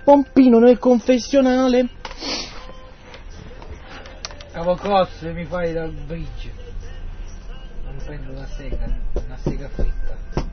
pompino nel confessionale. Avocross mi fai dal bridge. Non prendo una sega fritta.